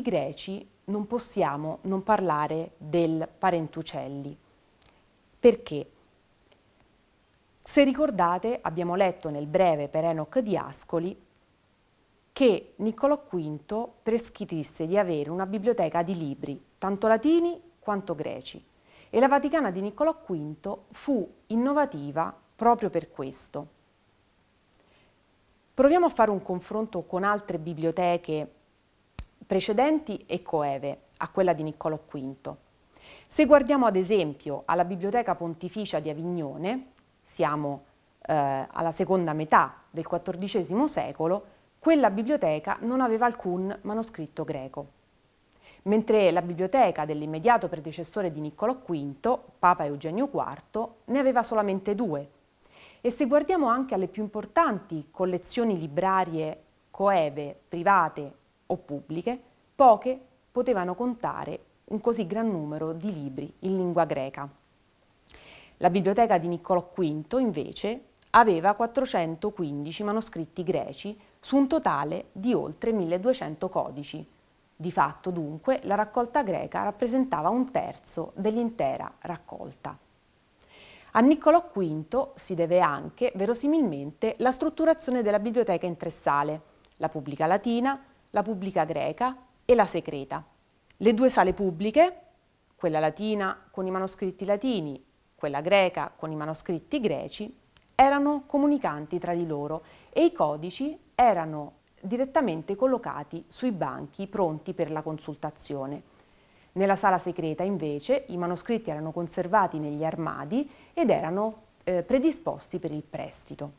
Greci non possiamo non parlare del Parentucelli. Perché? Se ricordate, abbiamo letto nel breve per Enoch di Ascoli che Niccolò V prescrisse di avere una biblioteca di libri, tanto latini quanto greci, e la Vaticana di Niccolò V fu innovativa proprio per questo. Proviamo a fare un confronto con altre biblioteche precedenti e coeve a quella di Niccolò V. Se guardiamo ad esempio alla Biblioteca Pontificia di Avignone, siamo alla seconda metà del XIV secolo, quella biblioteca non aveva alcun manoscritto greco, mentre la biblioteca dell'immediato predecessore di Niccolò V, Papa Eugenio IV, ne aveva solamente 2. E se guardiamo anche alle più importanti collezioni librarie coeve, private o pubbliche, poche potevano contare un così gran numero di libri in lingua greca. La biblioteca di Niccolò V, invece, aveva 415 manoscritti greci su un totale di oltre 1200 codici. Di fatto, dunque, la raccolta greca rappresentava un terzo dell'intera raccolta. A Niccolò V si deve anche, verosimilmente, la strutturazione della biblioteca in 3 sale, la pubblica latina, la pubblica greca e la segreta. Le 2 sale pubbliche, quella latina con i manoscritti latini, quella greca con i manoscritti greci, erano comunicanti tra di loro e i codici erano direttamente collocati sui banchi pronti per la consultazione. Nella sala segreta, invece, i manoscritti erano conservati negli armadi ed erano predisposti per il prestito.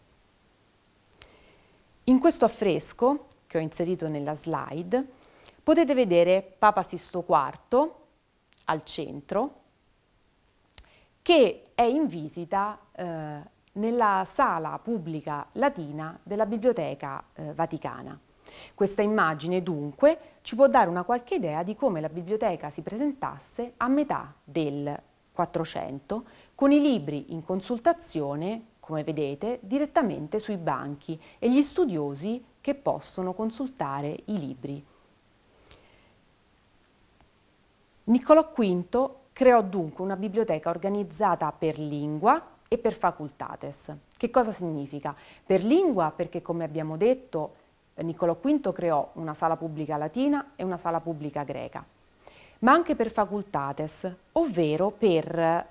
In questo affresco, che ho inserito nella slide, potete vedere Papa Sisto IV al centro, che è in visita nella sala pubblica latina della Biblioteca Vaticana. Questa immagine, dunque, ci può dare una qualche idea di come la biblioteca si presentasse a metà del 400, con i libri in consultazione, come vedete, direttamente sui banchi e gli studiosi che possono consultare i libri. Niccolò V creò dunque una biblioteca organizzata per lingua e per facultates. Che cosa significa? Per lingua perché, come abbiamo detto, Niccolò V creò una sala pubblica latina e una sala pubblica greca, ma anche per facultates, ovvero per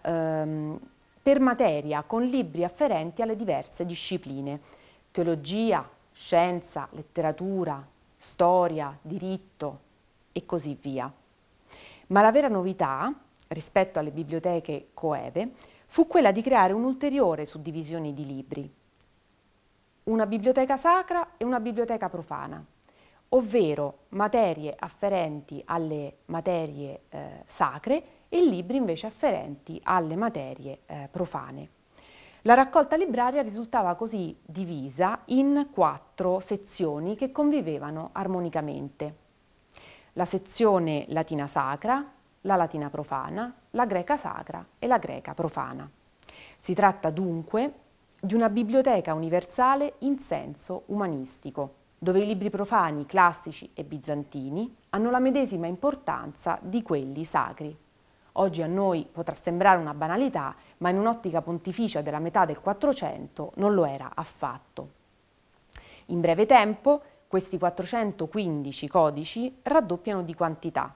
materia, con libri afferenti alle diverse discipline: teologia, scienza, letteratura, storia, diritto e così via. Ma la vera novità, rispetto alle biblioteche coeve, fu quella di creare un'ulteriore suddivisione di libri, una biblioteca sacra e una biblioteca profana, ovvero materie afferenti alle materie sacre e libri invece afferenti alle materie profane. La raccolta libraria risultava così divisa in 4 sezioni che convivevano armonicamente: la sezione latina sacra, la latina profana, la greca sacra e la greca profana. Si tratta dunque di una biblioteca universale in senso umanistico, dove i libri profani, classici e bizantini hanno la medesima importanza di quelli sacri. Oggi a noi potrà sembrare una banalità, ma in un'ottica pontificia della metà del 400 non lo era affatto. In breve tempo, questi 415 codici raddoppiano di quantità.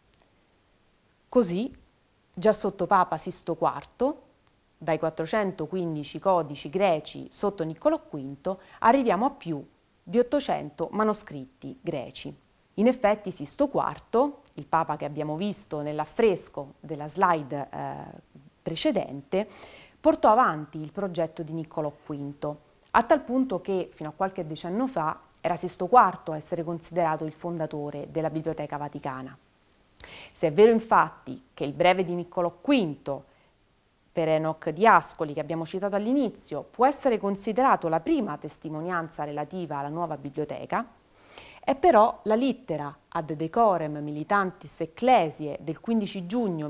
Così, già sotto Papa Sisto IV, dai 415 codici greci sotto Niccolò V, arriviamo a più di 800 manoscritti greci. In effetti Sisto IV, il Papa che abbiamo visto nell'affresco della slide precedente, portò avanti il progetto di Niccolò V, a tal punto che fino a qualche decennio fa era Sisto IV a essere considerato il fondatore della Biblioteca Vaticana. Se è vero infatti che il breve di Niccolò V per Enoch di Ascoli, che abbiamo citato all'inizio, può essere considerato la prima testimonianza relativa alla nuova biblioteca, è però la littera ad decorem militantis ecclesiae del 15 giugno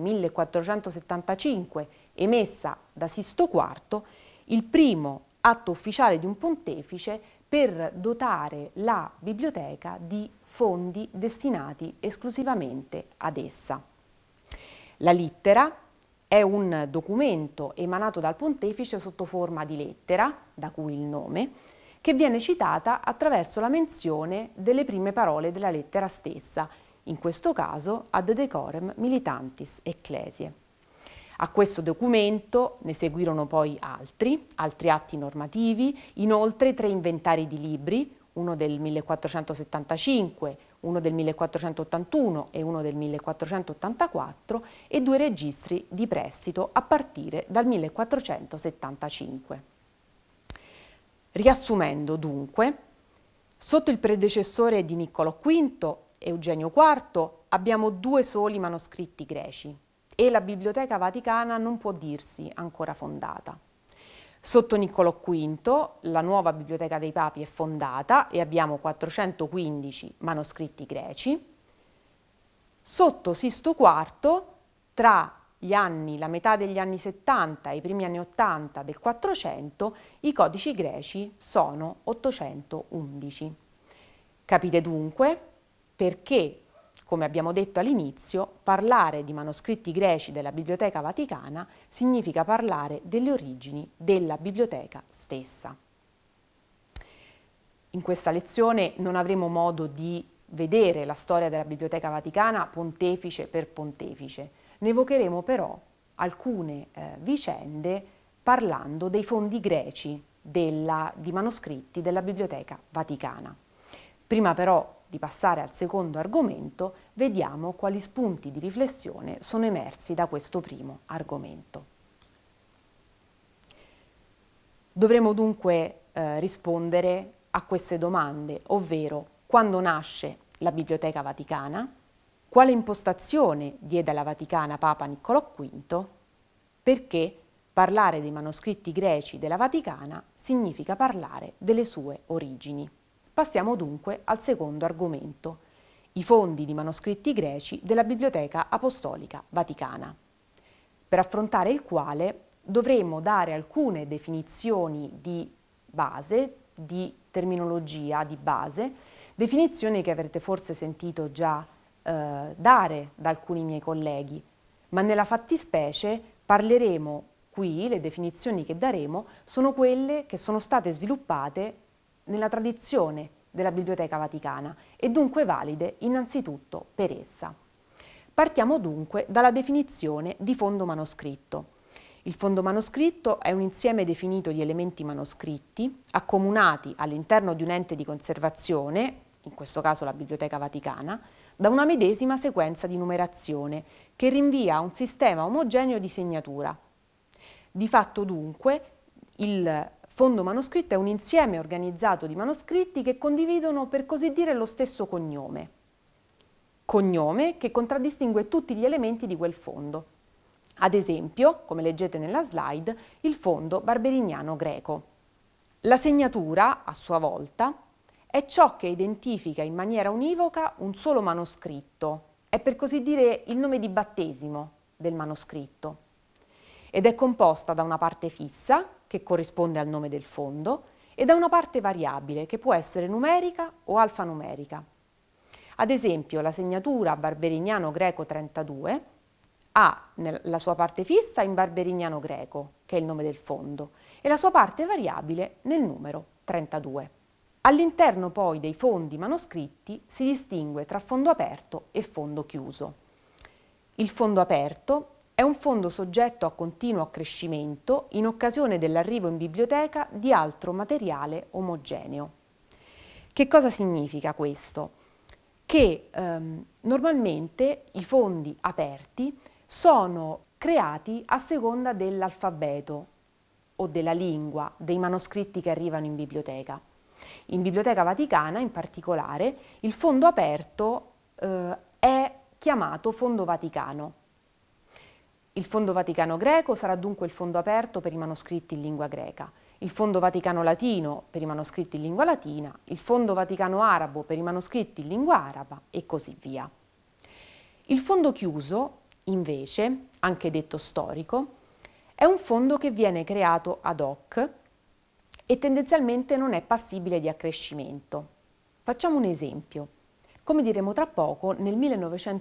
1475, emessa da Sisto IV, il primo atto ufficiale di un pontefice per dotare la biblioteca di fondi destinati esclusivamente ad essa. La littera è un documento emanato dal pontefice sotto forma di lettera, da cui il nome, che viene citata attraverso la menzione delle prime parole della lettera stessa, in questo caso ad decorem militantis ecclesiae. A questo documento ne seguirono poi altri atti normativi, inoltre 3 inventari di libri, uno del 1475, uno del 1481 e uno del 1484 e 2 registri di prestito a partire dal 1475. Riassumendo dunque, sotto il predecessore di Niccolò V, Eugenio IV, abbiamo 2 soli manoscritti greci e la Biblioteca Vaticana non può dirsi ancora fondata. Sotto Niccolò V la nuova Biblioteca dei Papi è fondata e abbiamo 415 manoscritti greci. Sotto Sisto IV, tra la metà degli anni 70 e i primi anni 80 del 400, i codici greci sono 811. Capite dunque perché, come abbiamo detto all'inizio, parlare di manoscritti greci della Biblioteca Vaticana significa parlare delle origini della biblioteca stessa. In questa lezione non avremo modo di vedere la storia della Biblioteca Vaticana pontefice per pontefice, ne evocheremo però alcune vicende parlando dei fondi greci di manoscritti della Biblioteca Vaticana. Prima però di passare al secondo argomento, vediamo quali spunti di riflessione sono emersi da questo primo argomento. Dovremo dunque rispondere a queste domande, ovvero quando nasce la Biblioteca Vaticana, quale impostazione diede alla Vaticana Papa Niccolò V, perché parlare dei manoscritti greci della Vaticana significa parlare delle sue origini. Passiamo dunque al secondo argomento, i fondi di manoscritti greci della Biblioteca Apostolica Vaticana, per affrontare il quale dovremo dare alcune definizioni di base, di terminologia di base, definizioni che avrete forse sentito già dare da alcuni miei colleghi, ma nella fattispecie parleremo qui, le definizioni che daremo sono quelle che sono state sviluppate nella tradizione della Biblioteca Vaticana e dunque valide innanzitutto per essa. Partiamo dunque dalla definizione di fondo manoscritto. Il fondo manoscritto è un insieme definito di elementi manoscritti accomunati all'interno di un ente di conservazione, in questo caso la Biblioteca Vaticana, da una medesima sequenza di numerazione che rinvia a un sistema omogeneo di segnatura. Di fatto dunque il fondo manoscritto è un insieme organizzato di manoscritti che condividono per così dire lo stesso cognome che contraddistingue tutti gli elementi di quel fondo. Ad esempio, come leggete nella slide, il fondo barberignano greco. La segnatura, a sua volta, è ciò che identifica in maniera univoca un solo manoscritto, è per così dire il nome di battesimo del manoscritto ed è composta da una parte fissa, che corrisponde al nome del fondo, e da una parte variabile, che può essere numerica o alfanumerica. Ad esempio, la segnatura barberignano greco 32 ha la sua parte fissa in barberignano greco, che è il nome del fondo, e la sua parte variabile nel numero 32. All'interno poi dei fondi manoscritti si distingue tra fondo aperto e fondo chiuso. Il fondo aperto è un fondo soggetto a continuo accrescimento in occasione dell'arrivo in biblioteca di altro materiale omogeneo. Che cosa significa questo? Che normalmente i fondi aperti sono creati a seconda dell'alfabeto o della lingua dei manoscritti che arrivano in biblioteca. In Biblioteca Vaticana, in particolare, il fondo aperto è chiamato fondo vaticano. Il fondo vaticano greco sarà dunque il fondo aperto per i manoscritti in lingua greca, il fondo vaticano latino per i manoscritti in lingua latina, il fondo vaticano arabo per i manoscritti in lingua araba e così via. Il fondo chiuso, invece, anche detto storico, è un fondo che viene creato ad hoc e tendenzialmente non è passibile di accrescimento. Facciamo un esempio. Come diremo tra poco, nel